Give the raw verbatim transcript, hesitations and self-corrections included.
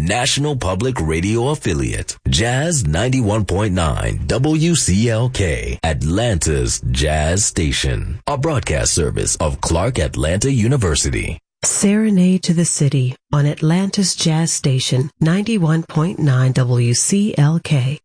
national public radio affiliate, Jazz ninety-one point nine W C L K, Atlanta's Jazz Station, a broadcast service of Clark Atlanta University. Serenade to the City on Atlanta's Jazz Station, ninety-one point nine W C L K.